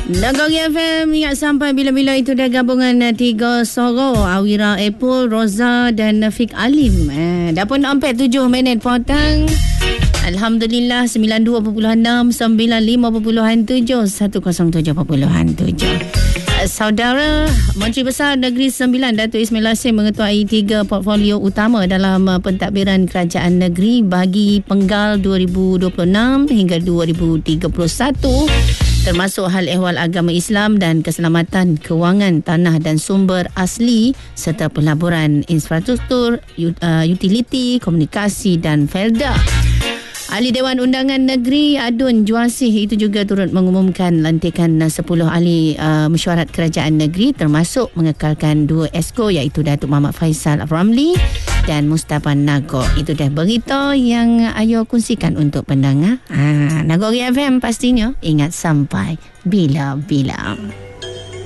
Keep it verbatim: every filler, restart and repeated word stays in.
Nagori F M, ingat sampai bila-bila itu dah gabungan tiga soro, Awira Apple, Roza dan Nafik Alim. Eh, dah pun sampai tujuh minit potong. Alhamdulillah, sembilan puluh dua perpuluhan enam, sembilan puluh lima perpuluhan tujuh, seratus tujuh perpuluhan tujuh. Saudara Menteri Besar Negeri Sembilan Datuk Ismail Yassin mengetuai tiga portfolio utama dalam pentadbiran kerajaan negeri bagi penggal dua ribu dua puluh enam hingga dua ribu tiga puluh satu, termasuk hal ehwal agama Islam dan keselamatan kewangan tanah dan sumber asli serta pelaburan, infrastruktur, utiliti, komunikasi dan felda. Ahli Dewan Undangan Negeri Adun Juasih itu juga turut mengumumkan lantikan sepuluh ahli uh, mesyuarat kerajaan negeri, termasuk mengekalkan dua esko iaitu Datuk Muhammad Faisal Ramli dan Mustafa Nagor. Itu dah berita yang ayo kongsikan untuk pendengar. Ha, Nagori F M pastinya ingat sampai bila-bila.